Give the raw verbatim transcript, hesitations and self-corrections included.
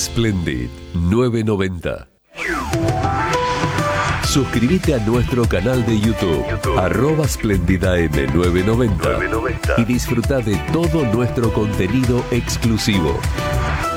Splendid nueve noventa. Suscríbete a nuestro canal de YouTube, YouTube. arroba SplendidAM nueve noventa, y disfruta de todo nuestro contenido exclusivo.